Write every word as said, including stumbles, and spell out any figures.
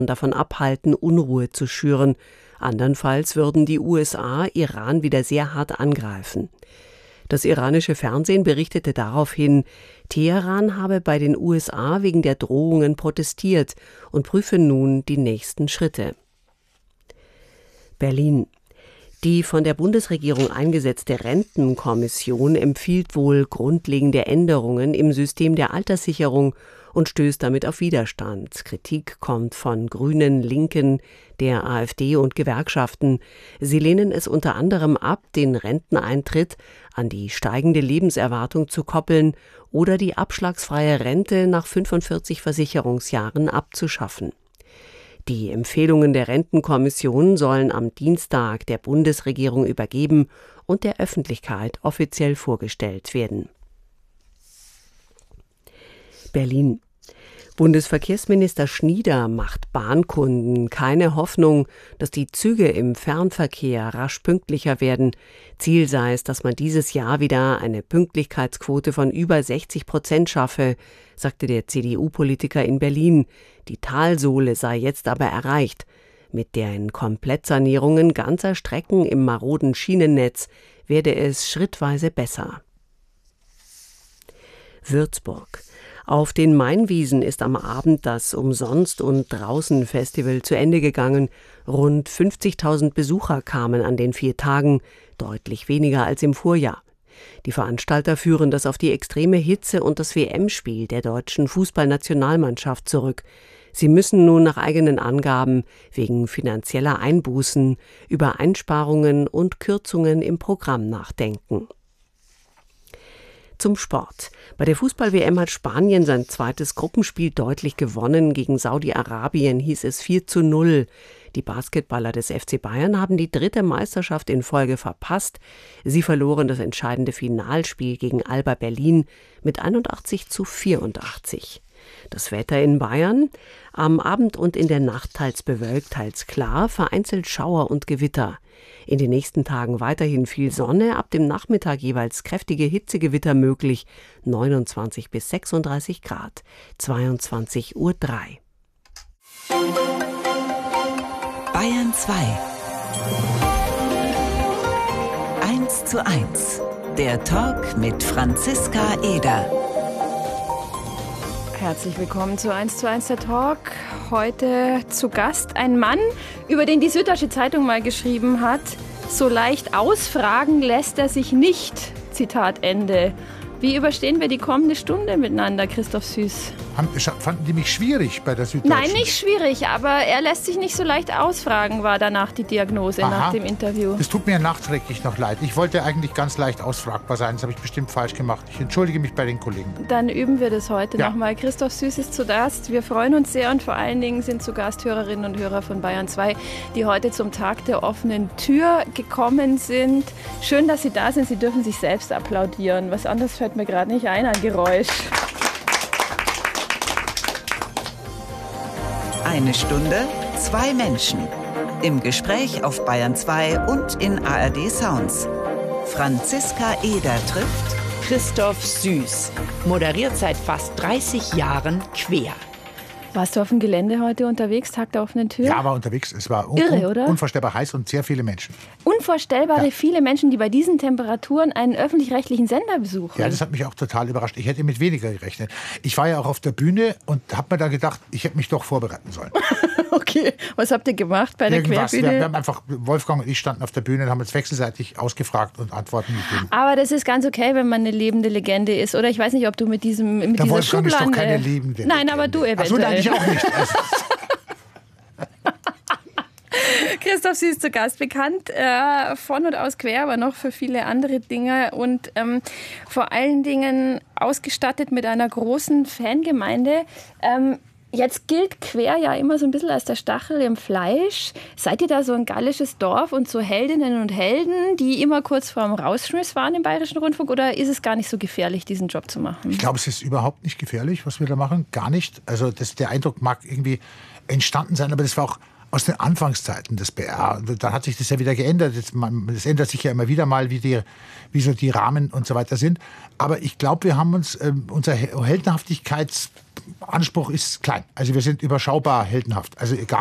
davon abhalten, Unruhe zu schüren. Andernfalls würden die U S A Iran wieder sehr hart angreifen. Das iranische Fernsehen berichtete daraufhin, Teheran habe bei den U S A wegen der Drohungen protestiert und prüfe nun die nächsten Schritte. Berlin. Die von der Bundesregierung eingesetzte Rentenkommission empfiehlt wohl grundlegende Änderungen im System der Alterssicherung und stößt damit auf Widerstand. Kritik kommt von Grünen, Linken, der AfD und Gewerkschaften. Sie lehnen es unter anderem ab, den Renteneintritt an die steigende Lebenserwartung zu koppeln oder die abschlagsfreie Rente nach fünfundvierzig Versicherungsjahren abzuschaffen. Die Empfehlungen der Rentenkommission sollen am Dienstag der Bundesregierung übergeben und der Öffentlichkeit offiziell vorgestellt werden. Berlin. Bundesverkehrsminister Schnieder macht Bahnkunden keine Hoffnung, dass die Züge im Fernverkehr rasch pünktlicher werden. Ziel sei es, dass man dieses Jahr wieder eine Pünktlichkeitsquote von über sechzig Prozent schaffe, sagte der C D U-Politiker in Berlin. Die Talsohle sei jetzt aber erreicht. Mit den Komplettsanierungen ganzer Strecken im maroden Schienennetz werde es schrittweise besser. Würzburg. Auf den Mainwiesen ist am Abend das Umsonst- und Draußen-Festival zu Ende gegangen. Rund fünfzigtausend Besucher kamen an den vier Tagen, deutlich weniger als im Vorjahr. Die Veranstalter führen das auf die extreme Hitze und das W M-Spiel der deutschen Fußballnationalmannschaft zurück. Sie müssen nun nach eigenen Angaben wegen finanzieller Einbußen über Einsparungen und Kürzungen im Programm nachdenken. Zum Sport. Bei der Fußball-W M hat Spanien sein zweites Gruppenspiel deutlich gewonnen. Gegen Saudi-Arabien hieß es vier zu null. Die Basketballer des F C Bayern haben die dritte Meisterschaft in Folge verpasst. Sie verloren das entscheidende Finalspiel gegen Alba Berlin mit einundachtzig zu vierundachtzig. Das Wetter in Bayern: am Abend und in der Nacht teils bewölkt, teils klar, vereinzelt Schauer und Gewitter. In den nächsten Tagen weiterhin viel Sonne, ab dem Nachmittag jeweils kräftige Hitzegewitter möglich, neunundzwanzig bis sechsunddreißig Grad, zweiundzwanzig Uhr drei. Bayern zwei. eins zu eins. Der Talk mit Franziska Eder. Herzlich willkommen zu eins zu eins der Talk. Heute zu Gast ein Mann, über den die Süddeutsche Zeitung mal geschrieben hat: So leicht ausfragen lässt er sich nicht. Zitat Ende. Wie überstehen wir die kommende Stunde miteinander, Christoph Süß? Fanden die mich schwierig bei der Süddeutschen? Nein, nicht schwierig, aber er lässt sich nicht so leicht ausfragen, war danach die Diagnose. Aha. Nach dem Interview. Es tut mir nachträglich noch leid. Ich wollte eigentlich ganz leicht ausfragbar sein. Das habe ich bestimmt falsch gemacht. Ich entschuldige mich bei den Kollegen. Dann üben wir das heute ja. nochmal. Christoph Süß ist zu Gast. Wir freuen uns sehr und vor allen Dingen sind zu Gast Hörerinnen und Hörer von Bayern zwei, die heute zum Tag der offenen Tür gekommen sind. Schön, dass Sie da sind. Sie dürfen sich selbst applaudieren. Was anderes fällt mir gerade nicht ein, ein Geräusch. Eine Stunde, zwei Menschen. Im Gespräch auf Bayern zwei und in A R D Sounds. Franziska Eder trifft Christoph Süß, moderiert seit fast dreißig Jahren quer. Warst du auf dem Gelände heute unterwegs, Tag der offenen Tür? Ja, war unterwegs. Es war un- Irre, oder? unvorstellbar heiß und sehr viele Menschen. Unvorstellbare Ja. viele Menschen, die bei diesen Temperaturen einen öffentlich-rechtlichen Sender besuchen. Ja, das hat mich auch total überrascht. Ich hätte mit weniger gerechnet. Ich war ja auch auf der Bühne und habe mir da gedacht, ich hätte mich doch vorbereiten sollen. Okay, was habt ihr gemacht bei der Irgendwas. Querbühne? Wir, wir haben einfach, Wolfgang und ich standen auf der Bühne und haben uns wechselseitig ausgefragt und Antworten gegeben. Aber das ist ganz okay, wenn man eine lebende Legende ist. Oder ich weiß nicht, ob du mit diesem mit Der dieser Wolfgang Schublade... ist doch keine lebende Nein, Legende. aber du eventuell. Ach so, nein, ich auch nicht. Also, Christoph, Sie ist zu Gast, bekannt äh, von und aus quer, aber noch für viele andere Dinge und ähm, vor allen Dingen ausgestattet mit einer großen Fangemeinde. Ähm, jetzt gilt quer ja immer so ein bisschen als der Stachel im Fleisch. Seid ihr da so ein gallisches Dorf und so Heldinnen und Helden, die immer kurz vorm Rausschmiss waren im Bayerischen Rundfunk, oder ist es gar nicht so gefährlich, diesen Job zu machen? ich glaube, es ist überhaupt nicht gefährlich, was wir da machen. Gar nicht. Also das, der Eindruck mag irgendwie entstanden sein, aber das war auch aus den Anfangszeiten des B R. Dann hat sich das ja wieder geändert. Es ändert sich ja immer wieder mal, wie, die, wie so die Rahmen und so weiter sind. Aber ich glaube, wir haben uns, äh, unser Heldenhaftigkeitsanspruch ist klein. Also wir sind überschaubar heldenhaft. Also egal.